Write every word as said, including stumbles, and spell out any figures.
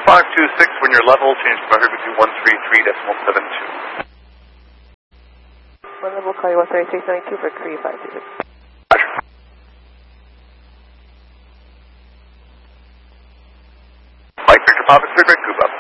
five two six, when you're level, change to frequency one three three decimal seven two. One level, call you one three six nine two for three five two six. Roger. Mike Victor Papa, Cigarette Cuba.